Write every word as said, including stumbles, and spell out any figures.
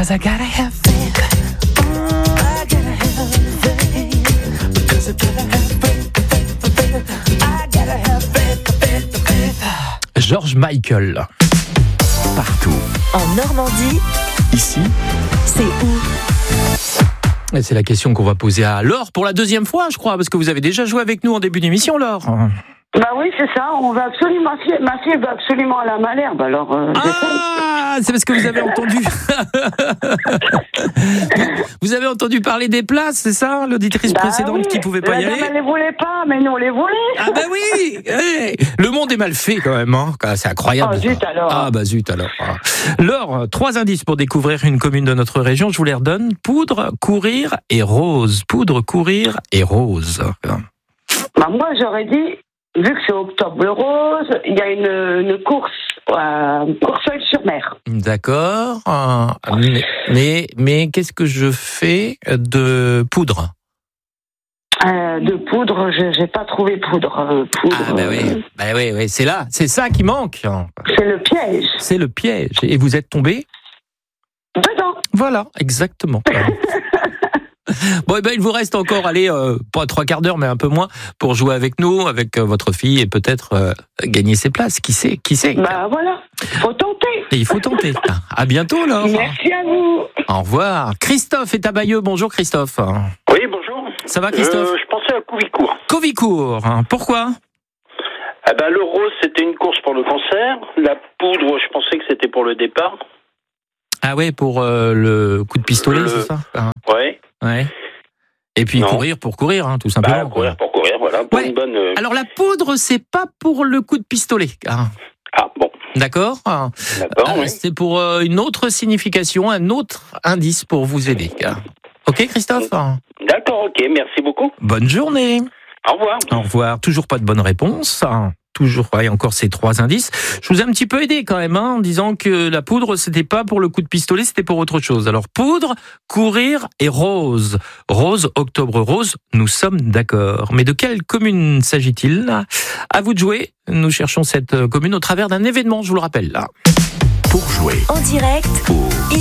'Cause I gotta have faith. Oh, I gotta have faith. Because I gotta have faith, faith, faith. I gotta have faith, faith, faith. George Michael. Partout. En Normandie, Ici, c'est où? Et c'est la question qu'on va poser à Laure pour la deuxième fois, je crois, parce que vous avez déjà joué avec nous en début d'émission, Laure. Bah oui, c'est ça. On va absolument, ma fille, ma fille va absolument à la Malherbe. Alors, euh, Ah, c'est parce que vous avez entendu. Vous avez entendu parler des places, c'est ça, l'auditrice bah précédente oui, qui pouvait pas la y dame, aller. elle les voulait pas, mais nous on les voulait. Ah bah oui, hey, le monde est mal fait quand même, hein. C'est incroyable. Oh, zut alors. Ah bah zut alors. Laure, trois indices pour découvrir une commune de notre région. Je vous les redonne. Poudre, courir et rose. Poudre, courir et rose. Bah moi j'aurais dit, vu que c'est Octobre Rose, il y a une, une course à Courseulles-sur-Mer. D'accord. Euh, Mais, mais, mais qu'est-ce que je fais de poudre? Euh, de poudre, je j'ai pas trouvé poudre. euh, poudre Ah bah oui, euh, bah oui, oui, c'est là, c'est ça qui manque. C'est le piège. C'est le piège. Et vous êtes tombé? Dedans. Voilà, exactement. Bon, eh ben, il vous reste encore, allez, euh, pas trois quarts d'heure, mais un peu moins, pour jouer avec nous, avec euh, votre fille, et peut-être euh, gagner ses places. Qui sait, qui sait? Bah voilà, faut tenter. Et il faut tenter. À bientôt, Laure. Merci à vous. Au revoir. Christophe est à Bayeux. Bonjour, Christophe. Oui, bonjour. Ça va, Christophe? Euh, je pensais à Couvicourt. Covicourt. Hein. Pourquoi? Ah ben, le rose, c'était une course pour le cancer. La poudre, je pensais que c'était pour le départ. Ah ouais, pour euh, le coup de pistolet, Le- c'est ça? Ah, Ouais. ouais. Et puis Non. courir pour courir, hein, tout simplement. Bah, courir pour courir, voilà. Pour Ouais. une bonne. euh, Alors la poudre, c'est pas pour le coup de pistolet. Ah, Ah, bon. d'accord. Ah, D'accord, euh, oui. c'est pour euh, une autre signification, un autre indice pour vous aider. Ah. Ok, Christophe. Ah. D'accord, ok. Merci beaucoup. Bonne journée. Au revoir. Au revoir. Toujours pas de bonne réponse. Ah. Toujours, ouais, encore ces trois indices. Je vous ai un petit peu aidé quand même, hein, en disant que la poudre, c'était pas pour le coup de pistolet, c'était pour autre chose. Alors, poudre, courir et rose. Rose, octobre rose, nous sommes d'accord. Mais de quelle commune s'agit-il? À vous de jouer. Nous cherchons cette commune au travers d'un événement, je vous le rappelle, là. pour jouer En direct, au ici.